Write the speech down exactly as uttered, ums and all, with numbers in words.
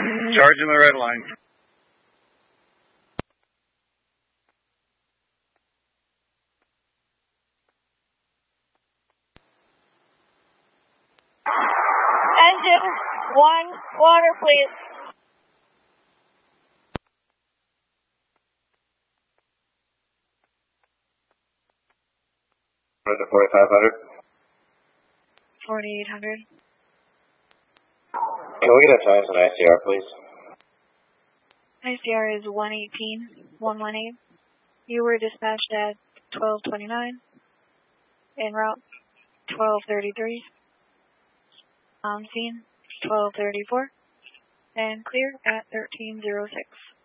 Charging the red line. Engine one, water please. Run to forty-five hundred. forty-eight hundred. Can we get a times on I C R, please? I C R is one eighteen, one eighteen. You were dispatched at twelve twenty-nine. En route twelve thirty-three. On scene twelve thirty-four. And clear at thirteen oh six.